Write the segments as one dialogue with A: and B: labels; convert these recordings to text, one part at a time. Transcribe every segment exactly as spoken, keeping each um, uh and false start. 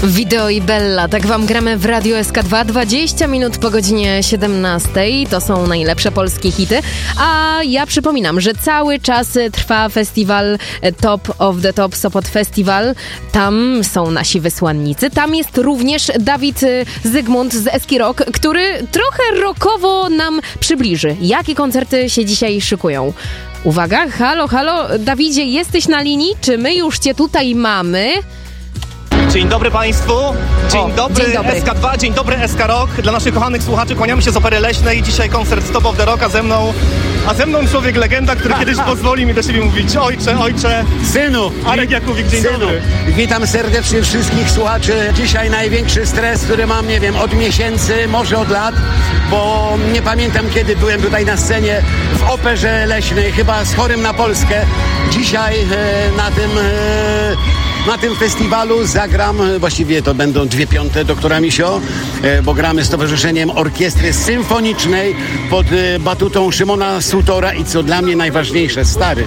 A: Video i Bella, tak wam gramy w Radio S K dwa, dwadzieścia minut po godzinie siedemnastej. To są najlepsze polskie hity. A ja przypominam, że cały czas trwa festiwal Top of the Top Sopot Festival. Tam są nasi wysłannicy. Tam jest również Dawid Zygmunt z Eski Rock, który trochę rockowo nam przybliży, jakie koncerty się dzisiaj szykują. Uwaga, halo, halo, Dawidzie, jesteś na linii? Czy my już cię tutaj mamy?
B: Dzień dobry Państwu, dzień,
A: o,
B: dobry,
A: dzień dobry
B: S K dwa, dzień dobry S K Rock. Dla naszych kochanych słuchaczy kłaniamy się z Opery Leśnej. Dzisiaj koncert Top of the Rock, a ze mną, a ze mną człowiek legenda, który kiedyś pozwoli mi do siebie mówić ojcze, ojcze.
C: Synu!
B: Arek Jakubik, dzień
C: synu.
B: dobry.
C: Witam serdecznie wszystkich słuchaczy. Dzisiaj największy stres, który mam, nie wiem, od miesięcy, może od lat, bo nie pamiętam kiedy byłem tutaj na scenie w Operze Leśnej, chyba z Chorym na Polskę. Dzisiaj e, na tym... E, Na tym festiwalu zagram, właściwie to będą dwie piąte doktora Misio, bo gramy z Towarzyszeniem Orkiestry Symfonicznej pod batutą Szymona Sutora i co dla mnie najważniejsze, stary,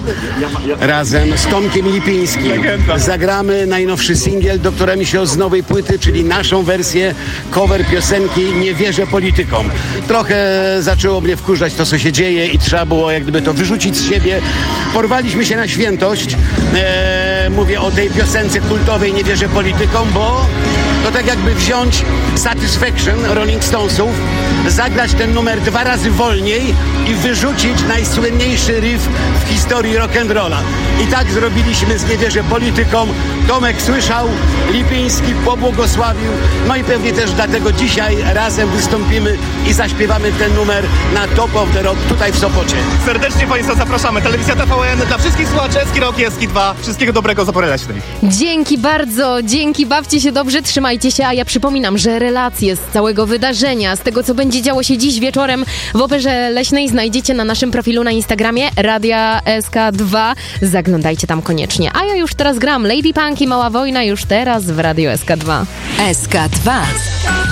C: razem z Tomkiem Lipińskim zagramy najnowszy singiel doktora Misio z nowej płyty, czyli naszą wersję cover piosenki Nie wierzę politykom. Trochę zaczęło mnie wkurzać to, co się dzieje i trzeba było jak gdyby to wyrzucić z siebie. Porwaliśmy się na świętość, eee, mówię o tej piosence kultowej Nie wierzę politykom, bo to tak jakby wziąć Satisfaction Rolling Stonesów, zagrać ten numer dwa razy wolniej i wyrzucić najsłynniejszy riff w historii rock'n'rolla. I tak zrobiliśmy z Nie wierzę politykom. Tomek słyszał, Lipiński pobłogosławił, no i pewnie też dlatego dzisiaj razem wystąpimy i zaśpiewamy ten numer na Top of the Rock tutaj w Sopocie.
B: Serdecznie Państwa zapraszamy. Telewizja T V N dla wszystkich słuchaczy Eski Rock i Eski dwa. Wszystkiego dobrego z Opery Leśnej.
A: Dzięki bardzo, dzięki, bawcie się dobrze, trzymajcie się, a ja przypominam, że relacje z całego wydarzenia, z tego co będzie działo się dziś wieczorem w Operze Leśnej znajdziecie na naszym profilu na Instagramie Radia S K dwa, zaglądajcie tam koniecznie. A ja już teraz gram Lady Punk i Mała Wojna już teraz w Radio S K dwa.
D: S K dwa.